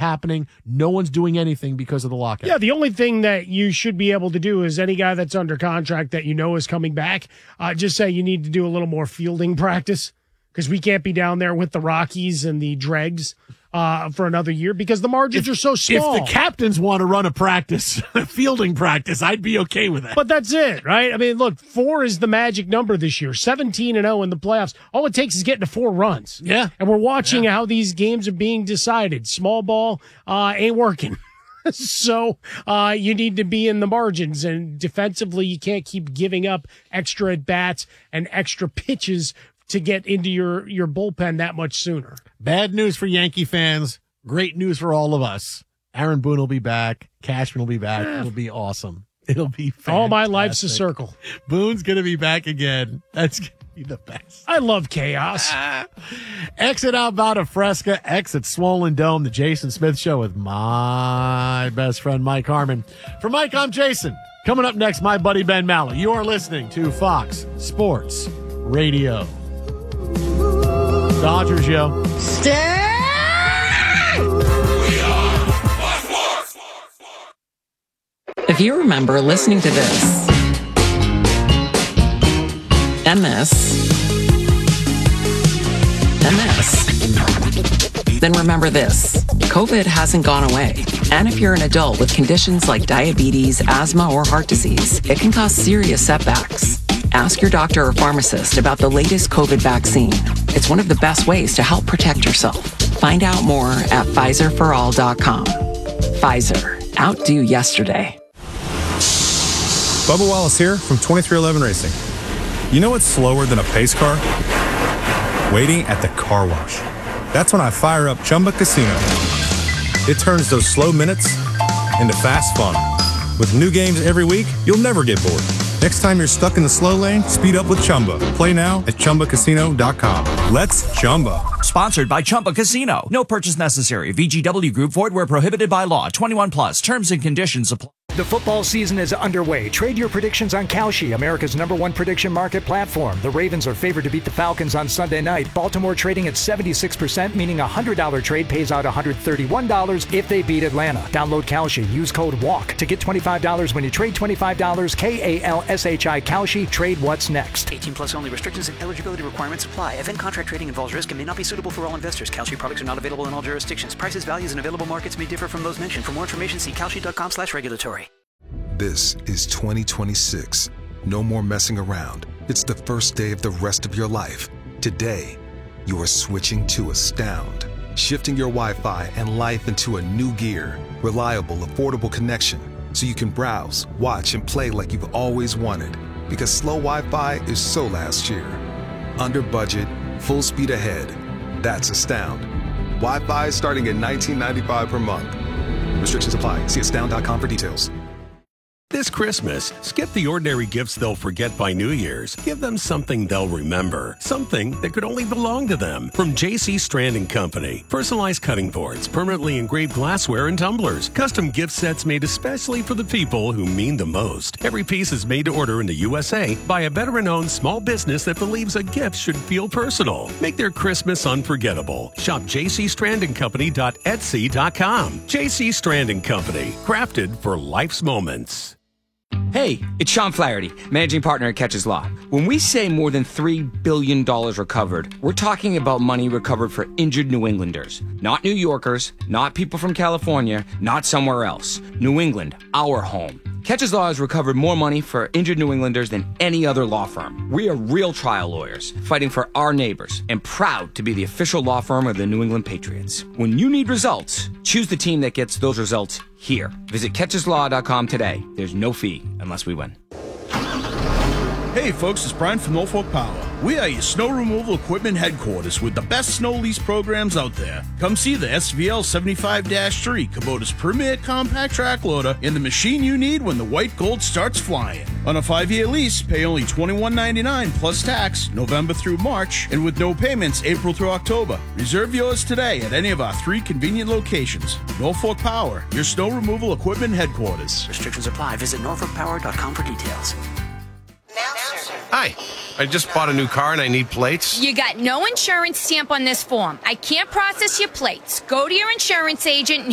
happening. No one's doing anything because of the lockout. Yeah, the only thing that you should be able to do is any guy that's under contract that you know is coming back, just say you need to do a little more fielding practice because we can't be down there with the Rockies and the Dregs for another year because the margins are so small. If the captains want to run a practice, a fielding practice, I'd be okay with that. But that's it, right? I mean, look, 4 is the magic number this year. 17-0 in the playoffs. All it takes is getting to 4 runs. Yeah. And we're watching how these games are being decided. Small ball ain't working. So you need to be in the margins. And defensively, you can't keep giving up extra at-bats and extra pitches to get into your bullpen that much sooner. Bad news for Yankee fans. Great news for all of us. Aaron Boone will be back. Cashman will be back. It'll be awesome. It'll be fantastic. All my life's a circle. Boone's going to be back again. That's going to be the best. I love chaos. Exit Outbound of Fresca. Exit Swollen Dome. The Jason Smith Show with my best friend, Mike Harmon. For Mike, I'm Jason. Coming up next, my buddy Ben Maller. You are listening to Fox Sports Radio. Dodgers, yo. Stay! If you remember listening to this, then remember this. COVID hasn't gone away. And if you're an adult with conditions like diabetes, asthma, or heart disease, it can cause serious setbacks. Ask your doctor or pharmacist about the latest COVID vaccine. It's one of the best ways to help protect yourself. Find out more at PfizerForAll.com. Pfizer. Outdo yesterday. Bubba Wallace here from 2311 Racing. You know what's slower than a pace car? Waiting at the car wash. That's when I fire up Chumba Casino. It turns those slow minutes into fast fun. With new games every week, you'll never get bored. Next time you're stuck in the slow lane, speed up with Chumba. Play now at ChumbaCasino.com. Let's Chumba. Sponsored by Chumba Casino. No purchase necessary. VGW Group. Void where prohibited by law. 21 plus. Terms and conditions apply. The football season is underway. Trade your predictions on Kalshi, America's #1 prediction market platform. The Ravens are favored to beat the Falcons on Sunday night. Baltimore trading at 76%, meaning a $100 trade pays out $131 if they beat Atlanta. Download Kalshi. Use code WALK to get $25 when you trade $25. KALSHI Kalshi. Trade what's next. 18 plus only. Restrictions and eligibility requirements apply. Event contract trading involves risk and may not be suitable for all investors. Kalshi products are not available in all jurisdictions. Prices, values, and available markets may differ from those mentioned. For more information, see kalshi.com/regulatory. This is 2026. No more messing around. It's the first day of the rest of your life. Today, you are switching to Astound. Shifting your Wi-Fi and life into a new gear. Reliable, affordable connection. So you can browse, watch, and play like you've always wanted. Because slow Wi-Fi is so last year. Under budget, full speed ahead. That's Astound. Wi-Fi starting at $19.95 per month. Restrictions apply. See astound.com for details. This Christmas, skip the ordinary gifts they'll forget by New Year's. Give them something they'll remember. Something that could only belong to them. From J.C. Strand & Company. Personalized cutting boards, permanently engraved glassware and tumblers. Custom gift sets made especially for the people who mean the most. Every piece is made to order in the USA by a veteran-owned small business that believes a gift should feel personal. Make their Christmas unforgettable. Shop jcstrandandcompany.etsy.com. J.C. Strand & Company. Crafted for life's moments. Hey, it's Sean Flaherty, managing partner at Catches Law. When we say more than $3 billion recovered, we're talking about money recovered for injured New Englanders. Not New Yorkers, not people from California, not somewhere else. New England, our home. Catches Law has recovered more money for injured New Englanders than any other law firm. We are real trial lawyers, fighting for our neighbors, and proud to be the official law firm of the New England Patriots. When you need results, choose the team that gets those results here. Visit catcheslaw.com today. There's no fee unless we win. Hey folks, it's Brian from Norfolk Power. We are your snow removal equipment headquarters with the best snow lease programs out there. Come see the SVL 75-3, Kubota's premier compact track loader, and the machine you need when the white gold starts flying. On a 5-year lease, pay only $21.99 plus tax, November through March, and with no payments April through October. Reserve yours today at any of our 3 convenient locations. Norfolk Power, your snow removal equipment headquarters. Restrictions apply. Visit norfolkpower.com for details. Hi, I just bought a new car and I need plates. You got no insurance stamp on this form. I can't process your plates. Go to your insurance agent and